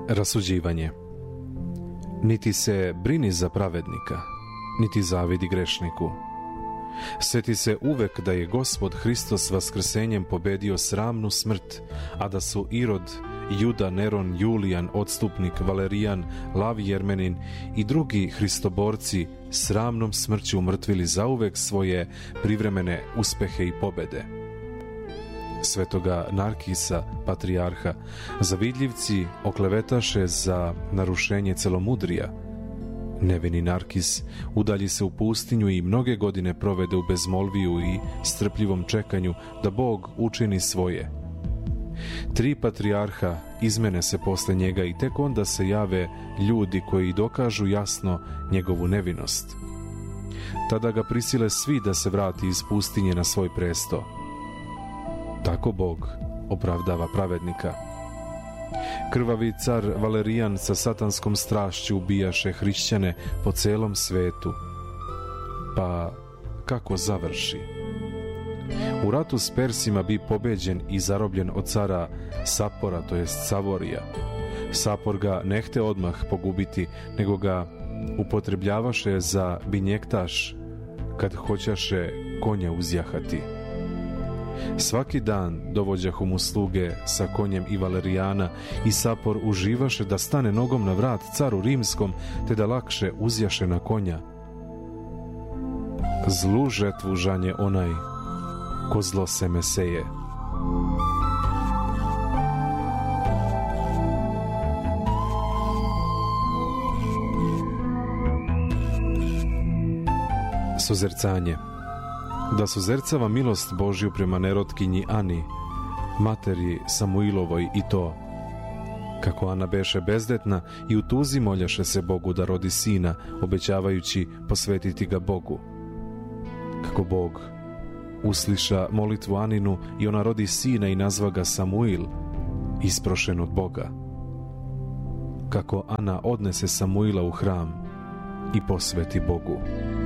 Rasuđivanje. Niti se brini za pravednika, niti zavidi grešniku. Sjeti se uvek da je Gospod Hristos vaskrsenjem pobedio sramnu smrt, a da su Irod, Juda, Neron, Julijan, Odstupnik, Valerijan, Lav Jermenin i drugi hristoborci sramnom smrću umrtvili zauvek svoje privremene uspehe i pobede. Svetoga Narkisa, patrijarha, zavidljivci oklevetaše za narušenje celomudrija. Nevini Narkis udalji se u pustinju i mnoge godine provede u bezmolviju i strpljivom čekanju da Bog učini svoje. 3 patrijarha izmene se posle njega i tek onda se jave ljudi koji dokažu jasno njegovu nevinost. Tada ga prisile svi da se vrati iz pustinje na svoj presto. Tako Bog opravdava pravednika. Krvavi car Valerijan sa satanskom strašću ubijaše hrišćane po celom svetu. Pa kako završi? U ratu s Persima bi pobeđen i zarobljen od cara Sapora, to jest Savorija. Sapor ga ne hte odmah pogubiti, nego ga upotrebljavaše za binjektaš kad hoćaše konja uzjahati. Svaki dan dovođahu mu sluge sa konjem i Valerijana i Sapor uživaše da stane nogom na vrat caru rimskom te da lakše uzjaše na konja. Zlu žetvu žanje onaj ko zlo seme seje. Sozercanje. Da sozercava milost Božju prema nerotkinji Ani, materi Samuilovoj, i to kako Ana beše bezdetna i u tuzi moljaše se Bogu da rodi sina, obećavajući posvetiti ga Bogu. Kako Bog usliša molitvu Aninu i ona rodi sina i nazva ga Samuil, isprošen od Boga. Kako Ana odnese Samuila u hram i posveti Bogu.